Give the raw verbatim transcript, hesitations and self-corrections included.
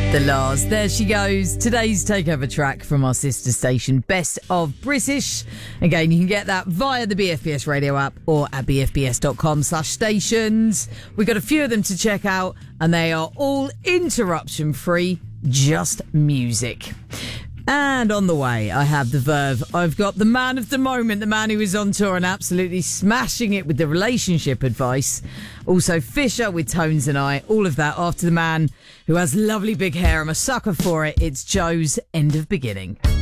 The Lars. There she goes. Today's takeover track from our sister station, Best of British. Again, you can get that via the B F B S radio app or at bfbs.com slash stations. We've got a few of them to check out, and they are all interruption free, just music. And on the way, I have the Verve. I've got the man of the moment, the man who is on tour and absolutely smashing it with the relationship advice. Also, Fisher with Tones and I. All of that after the man who has lovely big hair. I'm a sucker for it. It's Joe's End of Beginning.